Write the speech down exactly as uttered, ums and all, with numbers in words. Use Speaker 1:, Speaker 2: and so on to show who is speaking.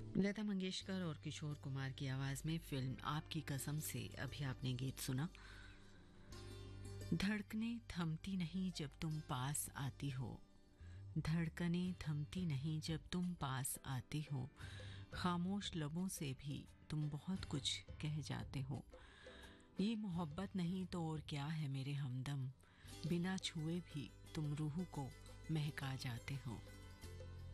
Speaker 1: लता मंगेशकर और किशोर कुमार की आवाज में फिल्म आपकी कसम से अभी आपने गीत सुना। धड़कने थमती नहीं जब तुम पास आती हो, धड़कने थमती नहीं जब तुम पास आती हो, खामोश लबों से भी तुम बहुत कुछ कह जाते हो। ये मोहब्बत नहीं तो और क्या है मेरे हमदम, बिना छुए भी तुम रूह को महका जाते हो।